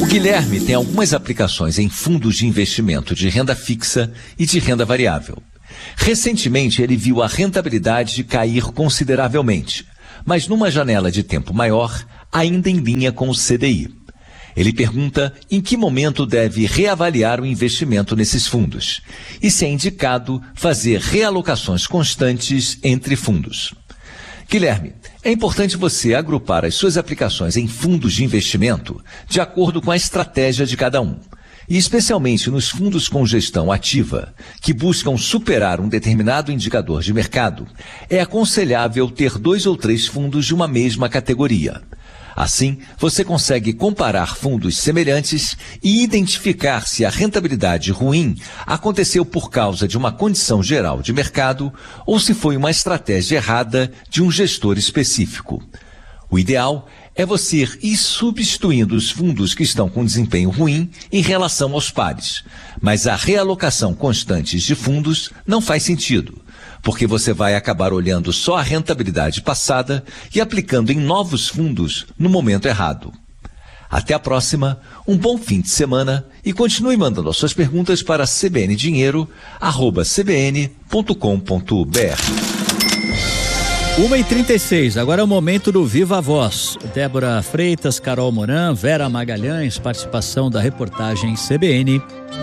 O Guilherme tem algumas aplicações em fundos de investimento de renda fixa e de renda variável. Recentemente, ele viu a rentabilidade cair consideravelmente, mas numa janela de tempo maior, ainda em linha com o CDI. Ele pergunta em que momento deve reavaliar o investimento nesses fundos e se é indicado fazer realocações constantes entre fundos. Guilherme, é importante você agrupar as suas aplicações em fundos de investimento de acordo com a estratégia de cada um. E especialmente nos fundos com gestão ativa, que buscam superar um determinado indicador de mercado, é aconselhável ter 2 ou 3 fundos de uma mesma categoria. Assim, você consegue comparar fundos semelhantes e identificar se a rentabilidade ruim aconteceu por causa de uma condição geral de mercado ou se foi uma estratégia errada de um gestor específico. O ideal é você ir substituindo os fundos que estão com desempenho ruim em relação aos pares, mas a realocação constante de fundos não faz sentido, porque você vai acabar olhando só a rentabilidade passada e aplicando em novos fundos no momento errado. Até a próxima, um bom fim de semana e continue mandando as suas perguntas para cbndinheiro@cbn.com.br. 1h36, agora é o momento do Viva Voz. Débora Freitas, Carol Moran, Vera Magalhães, participação da reportagem CBN.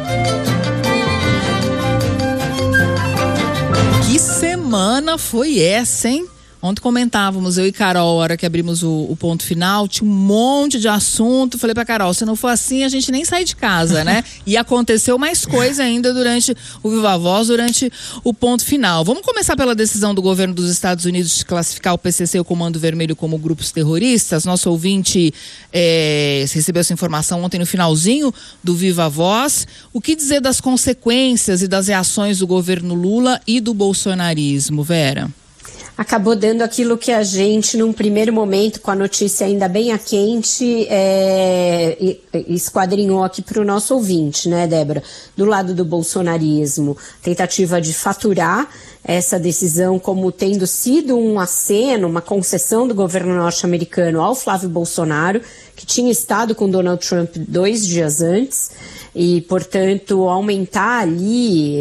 Que semana foi essa, hein? Ontem comentávamos, eu e Carol, a hora que abrimos o ponto final, tinha um monte de assunto. Falei pra Carol, se não for assim, a gente nem sai de casa, né? E aconteceu mais coisa ainda durante o Viva Voz, durante o ponto final. Vamos começar pela decisão do governo dos Estados Unidos de classificar o PCC e o Comando Vermelho como grupos terroristas. Nosso ouvinte recebeu essa informação ontem no finalzinho do Viva Voz. O que dizer das consequências e das reações do governo Lula e do bolsonarismo, Vera? Acabou dando aquilo que a gente, num primeiro momento, com a notícia ainda bem a quente, esquadrinhou aqui para o nosso ouvinte, né, Débora? Do lado do bolsonarismo, tentativa de faturar essa decisão como tendo sido um aceno, uma concessão do governo norte-americano ao Flávio Bolsonaro, que tinha estado com Donald Trump 2 dias antes, e, portanto, aumentar ali,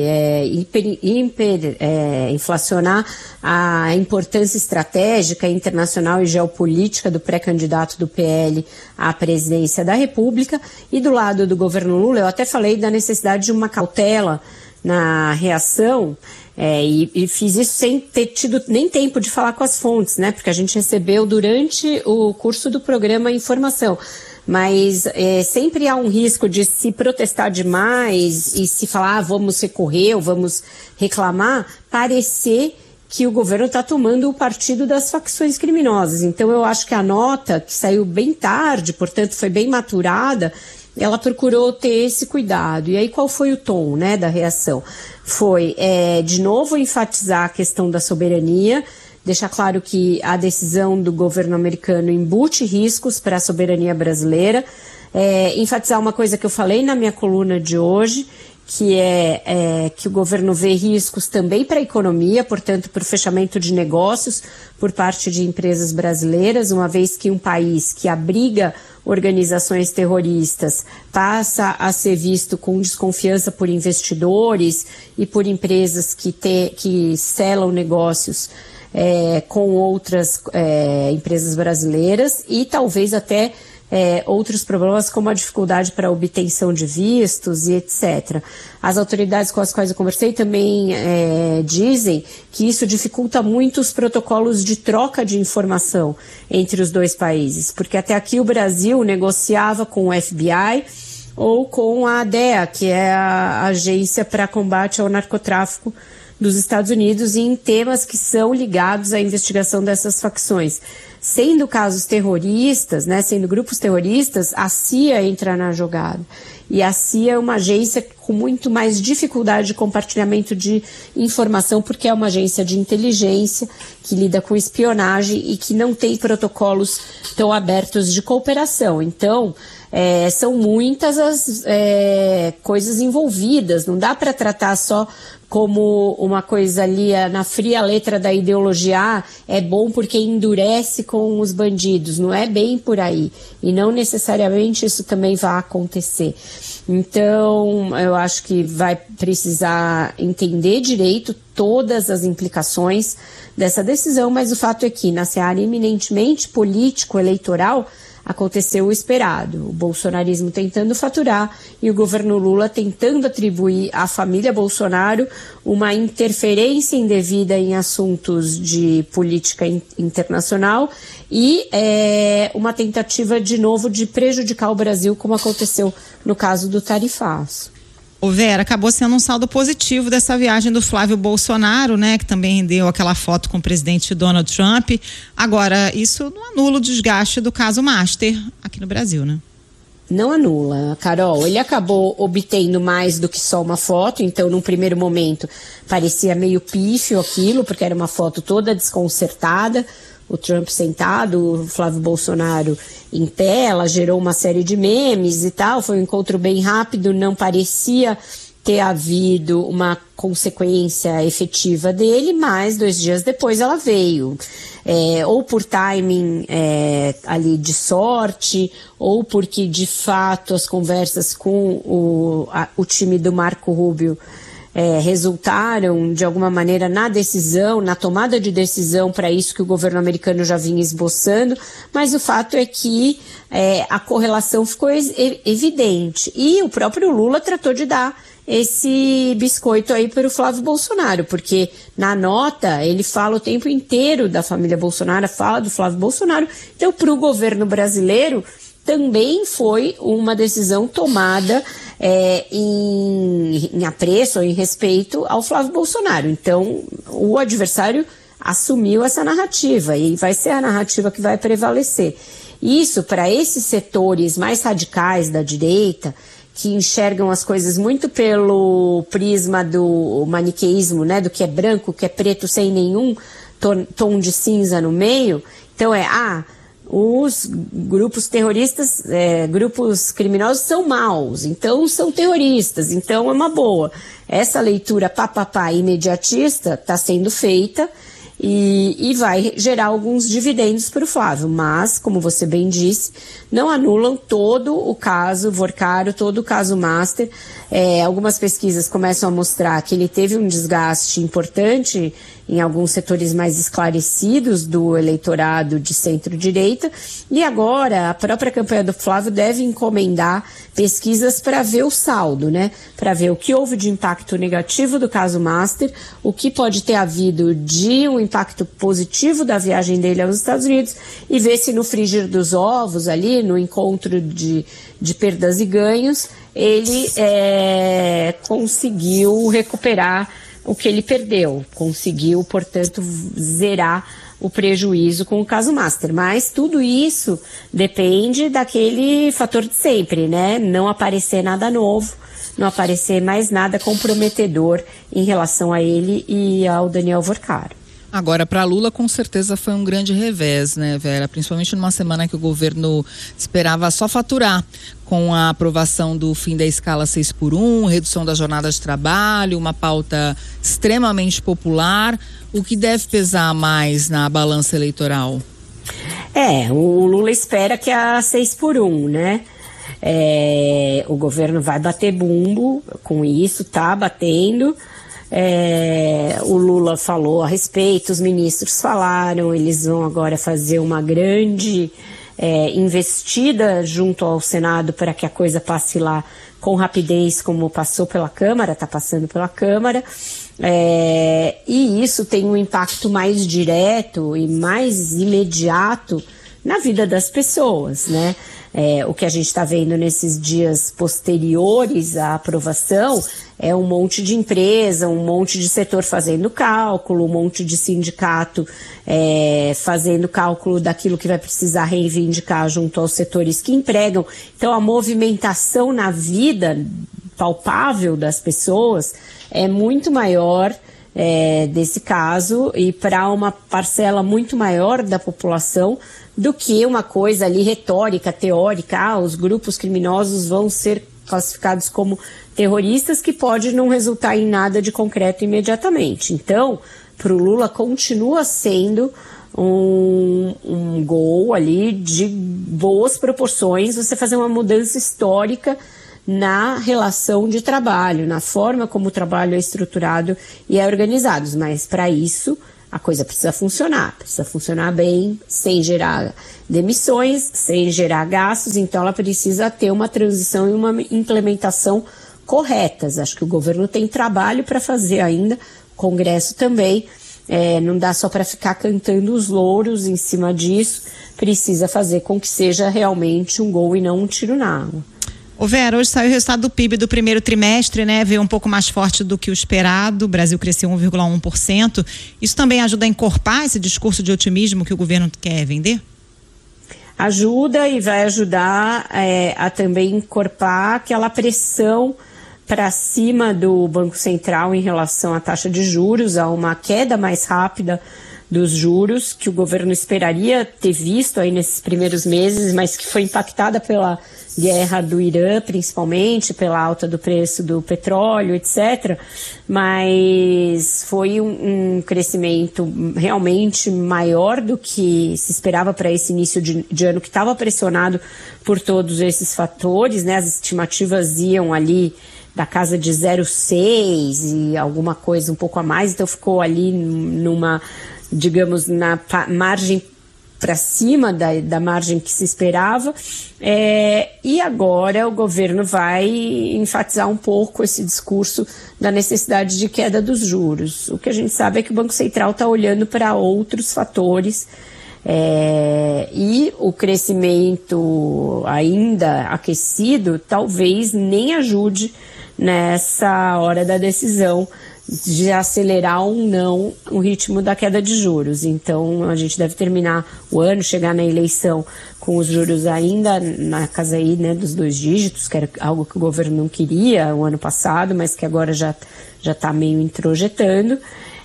inflacionar a importância estratégica, internacional e geopolítica do pré-candidato do PL à presidência da República. E do lado do governo Lula, eu até falei da necessidade de uma cautela na reação, e fiz isso sem ter tido nem tempo de falar com as fontes, né? Porque a gente recebeu durante o curso do programa informação. Mas sempre há um risco de se protestar demais e se falar, vamos recorrer ou vamos reclamar, parecer que o governo está tomando o partido das facções criminosas. Então eu acho que a nota, que saiu bem tarde, portanto foi bem maturada, ela procurou ter esse cuidado. E aí qual foi o tom, né, da reação? Foi, de novo, enfatizar a questão da soberania, deixar claro que a decisão do governo americano embute riscos para a soberania brasileira, enfatizar uma coisa que eu falei na minha coluna de hoje, que que o governo vê riscos também para a economia, portanto, para o fechamento de negócios por parte de empresas brasileiras, uma vez que um país que abriga organizações terroristas passa a ser visto com desconfiança por investidores e por empresas que selam negócios com outras empresas brasileiras e talvez até outros problemas como a dificuldade para a obtenção de vistos e etc. As autoridades com as quais eu conversei também dizem que isso dificulta muito os protocolos de troca de informação entre os dois países, porque até aqui o Brasil negociava com o FBI ou com a ADEA, que é a Agência para Combate ao Narcotráfico dos Estados Unidos, e em temas que são ligados à investigação dessas facções. Sendo casos terroristas, né, sendo grupos terroristas, a CIA entra na jogada. E a CIA é uma agência com muito mais dificuldade de compartilhamento de informação, porque é uma agência de inteligência que lida com espionagem e que não tem protocolos tão abertos de cooperação. Então, são muitas as coisas envolvidas, não dá para tratar só como uma coisa ali na fria letra da ideologia, é bom porque endurece com os bandidos, não é bem por aí, e não necessariamente isso também vai acontecer. Então, eu acho que vai precisar entender direito todas as implicações dessa decisão, mas o fato é que na seara eminentemente político-eleitoral aconteceu o esperado, o bolsonarismo tentando faturar e o governo Lula tentando atribuir à família Bolsonaro uma interferência indevida em assuntos de política internacional e uma tentativa de novo de prejudicar o Brasil, como aconteceu no caso do tarifaço. Ô Vera, acabou sendo um saldo positivo dessa viagem do Flávio Bolsonaro, né, que também rendeu aquela foto com o presidente Donald Trump. Agora, isso não anula o desgaste do caso Master aqui no Brasil, né? Não anula, Carol. Ele acabou obtendo mais do que só uma foto, então num primeiro momento parecia meio pífio aquilo, porque era uma foto toda desconcertada, o Trump sentado, o Flávio Bolsonaro em pé, ela gerou uma série de memes e tal, foi um encontro bem rápido, não parecia ter havido uma consequência efetiva dele, mas 2 dias depois ela veio, ou por timing ali de sorte, ou porque de fato as conversas com o time do Marco Rubio resultaram de alguma maneira na decisão, na tomada de decisão para isso que o governo americano já vinha esboçando, mas o fato é que a correlação ficou evidente e o próprio Lula tratou de dar esse biscoito aí para o Flávio Bolsonaro, porque na nota ele fala o tempo inteiro da família Bolsonaro, fala do Flávio Bolsonaro, então para o governo brasileiro também foi uma decisão tomada em apreço ou em respeito ao Flávio Bolsonaro. Então, o adversário assumiu essa narrativa e vai ser a narrativa que vai prevalecer. Isso, para esses setores mais radicais da direita, que enxergam as coisas muito pelo prisma do maniqueísmo, né, do que é branco, que é preto, sem nenhum tom de cinza no meio, então os grupos terroristas, grupos criminosos são maus, então são terroristas, então é uma boa. Essa leitura papapá imediatista está sendo feita e vai gerar alguns dividendos para o Flávio, mas, como você bem disse, não anulam todo o caso Vorcaro, todo o caso Master. Algumas pesquisas começam a mostrar que ele teve um desgaste importante em alguns setores mais esclarecidos do eleitorado de centro-direita, e agora a própria campanha do Flávio deve encomendar pesquisas para ver o saldo, né? Para ver o que houve de impacto negativo do caso Master, o que pode ter havido de um impacto positivo da viagem dele aos Estados Unidos e ver se no frigir dos ovos ali, no encontro de perdas e ganhos, ele conseguiu recuperar o que ele perdeu, conseguiu, portanto, zerar o prejuízo com o caso Master. Mas tudo isso depende daquele fator de sempre, né? Não aparecer nada novo, não aparecer mais nada comprometedor em relação a ele e ao Daniel Vorcaro. Agora, para Lula, com certeza foi um grande revés, né, Vera? Principalmente numa semana que o governo esperava só faturar, com a aprovação do fim da escala 6x1, redução da jornada de trabalho, uma pauta extremamente popular. O que deve pesar mais na balança eleitoral? O Lula espera que a 6x1, né? O governo vai bater bumbo com isso, tá batendo. O Lula falou a respeito, os ministros falaram, eles vão agora fazer uma grande investida junto ao Senado para que a coisa passe lá com rapidez, como passou pela Câmara, está passando pela Câmara, e isso tem um impacto mais direto e mais imediato na vida das pessoas, né? O que a gente está vendo nesses dias posteriores à aprovação é um monte de empresa, um monte de setor fazendo cálculo, um monte de sindicato fazendo cálculo daquilo que vai precisar reivindicar junto aos setores que empregam. Então, a movimentação na vida palpável das pessoas é muito maior desse caso e para uma parcela muito maior da população do que uma coisa ali retórica, teórica, os grupos criminosos vão ser classificados como terroristas, que pode não resultar em nada de concreto imediatamente. Então, para o Lula continua sendo um gol ali de boas proporções, você fazer uma mudança histórica na relação de trabalho, na forma como o trabalho é estruturado e é organizado. Mas para isso a coisa precisa funcionar bem, sem gerar demissões, sem gerar gastos, então ela precisa ter uma transição e uma implementação corretas. Acho que o governo tem trabalho para fazer ainda, o Congresso também, não dá só para ficar cantando os louros em cima disso, precisa fazer com que seja realmente um gol e não um tiro na água. Ô Vera, hoje saiu o resultado do PIB do primeiro trimestre, né? Veio um pouco mais forte do que o esperado, o Brasil cresceu 1,1%. Isso também ajuda a encorpar esse discurso de otimismo que o governo quer vender? Ajuda e vai ajudar a também encorpar aquela pressão para cima do Banco Central em relação à taxa de juros, a uma queda mais rápida dos juros, que o governo esperaria ter visto aí nesses primeiros meses, mas que foi impactada pela guerra do Irã, principalmente, pela alta do preço do petróleo, etc. Mas foi um crescimento realmente maior do que se esperava para esse início de ano, que estava pressionado por todos esses fatores, né? As estimativas iam ali da casa de 0,6 e alguma coisa um pouco a mais, então ficou ali numa, digamos, na margem para cima da margem que se esperava, e agora o governo vai enfatizar um pouco esse discurso da necessidade de queda dos juros. O que a gente sabe é que o Banco Central está olhando para outros fatores, e o crescimento ainda aquecido talvez nem ajude nessa hora da decisão de acelerar ou não o ritmo da queda de juros. Então a gente deve terminar o ano, chegar na eleição com os juros ainda na casa aí, né, dos 2 dígitos, que era algo que o governo não queria o ano passado, mas que agora já está meio introjetando.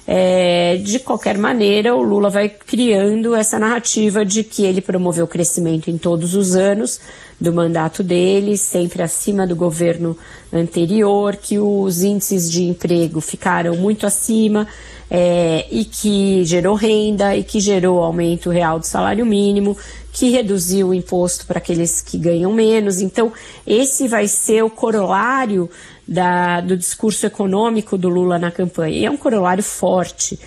De qualquer maneira, o Lula vai criando essa narrativa de que ele promoveu o crescimento em todos os anos do mandato dele, sempre acima do governo anterior, que os índices de emprego ficaram muito acima, e que gerou renda e que gerou aumento real do salário mínimo, que reduziu o imposto para aqueles que ganham menos. Então, esse vai ser o corolário do discurso econômico do Lula na campanha. E é um corolário forte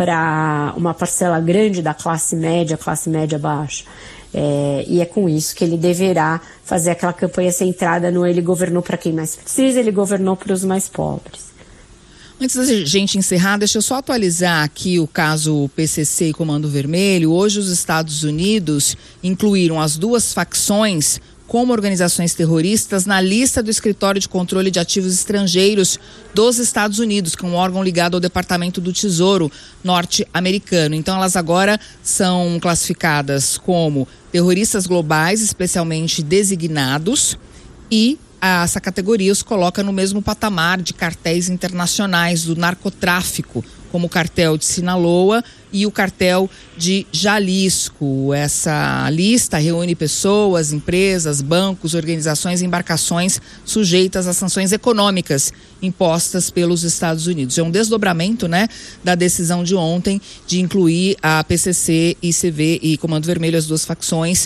para uma parcela grande da classe média baixa. E é com isso que ele deverá fazer aquela campanha centrada no ele governou para quem mais precisa, ele governou para os mais pobres. Antes da gente encerrar, deixa eu só atualizar aqui o caso PCC e Comando Vermelho. Hoje os Estados Unidos incluíram as 2 facções como organizações terroristas na lista do Escritório de Controle de Ativos Estrangeiros dos Estados Unidos, que é um órgão ligado ao Departamento do Tesouro norte-americano. Então elas agora são classificadas como terroristas globais, especialmente designados, e essa categoria os coloca no mesmo patamar de cartéis internacionais do narcotráfico, como o cartel de Sinaloa e o cartel de Jalisco. Essa lista reúne pessoas, empresas, bancos, organizações e embarcações sujeitas a sanções econômicas impostas pelos Estados Unidos. É um desdobramento, né, da decisão de ontem de incluir a PCC, ICV e Comando Vermelho, as 2 facções,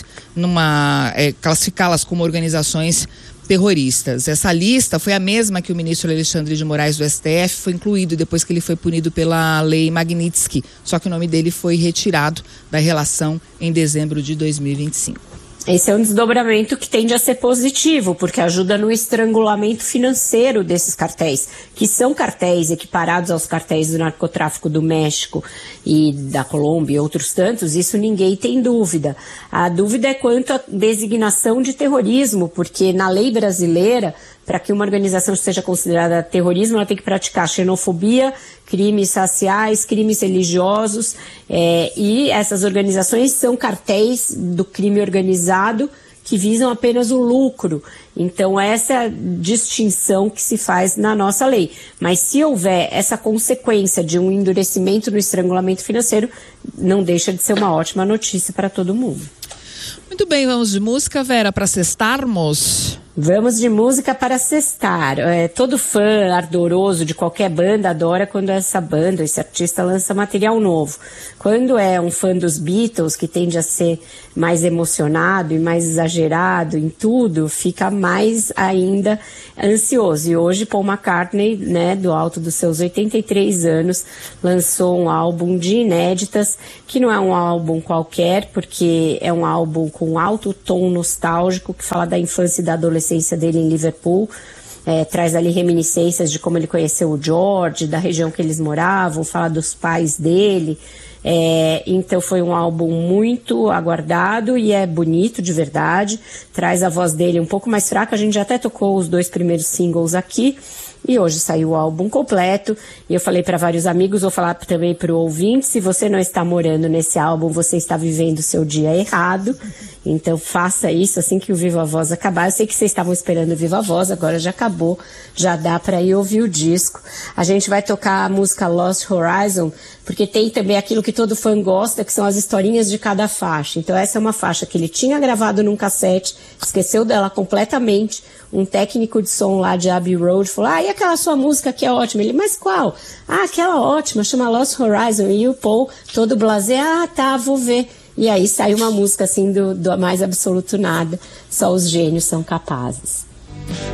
classificá-las como organizações terroristas. Essa lista foi a mesma que o ministro Alexandre de Moraes do STF foi incluído depois que ele foi punido pela lei Magnitsky, só que o nome dele foi retirado da relação em dezembro de 2025. Esse é um desdobramento que tende a ser positivo, porque ajuda no estrangulamento financeiro desses cartéis, que são cartéis equiparados aos cartéis do narcotráfico do México e da Colômbia e outros tantos. Isso ninguém tem dúvida. A dúvida é quanto à designação de terrorismo, porque na lei brasileira, para que uma organização seja considerada terrorismo, ela tem que praticar xenofobia, crimes raciais, crimes religiosos, e essas organizações são cartéis do crime organizado que visam apenas o lucro. Então, essa é a distinção que se faz na nossa lei. Mas se houver essa consequência de um endurecimento no estrangulamento financeiro, não deixa de ser uma ótima notícia para todo mundo. Muito bem, vamos de música, Vera, para sextarmos? Vamos de música para sextar. Todo fã ardoroso de qualquer banda adora quando essa banda, esse artista lança material novo. Quando é um fã dos Beatles, que tende a ser mais emocionado e mais exagerado em tudo, fica mais ainda ansioso. E hoje Paul McCartney, né, do alto dos seus 83 anos, lançou um álbum de inéditas, que não é um álbum qualquer, porque é um álbum com alto tom nostálgico, que fala da infância e da adolescência dele em Liverpool, traz ali reminiscências de como ele conheceu o George, da região que eles moravam, fala dos pais dele. Então foi um álbum muito aguardado e é bonito de verdade, traz a voz dele um pouco mais fraca, a gente já até tocou os 2 primeiros singles aqui, e hoje saiu o álbum completo, e eu falei para vários amigos, vou falar também para o ouvinte, se você não está morando nesse álbum, você está vivendo o seu dia errado, então faça isso assim que o Viva a Voz acabar. Eu sei que vocês estavam esperando o Viva a Voz, agora já acabou, já dá para ir ouvir o disco. A gente vai tocar a música Lost Horizon, porque tem também aquilo que todo fã gosta, que são as historinhas de cada faixa. Então essa é uma faixa que ele tinha gravado num cassete, esqueceu dela completamente. Um técnico de som lá de Abbey Road falou, e aquela sua música que é ótima? Ele, mas qual? Aquela ótima, chama Lost Horizon. E o Paul, todo blasé, tá, vou ver. E aí saiu uma música assim do mais absoluto nada, só os gênios são capazes.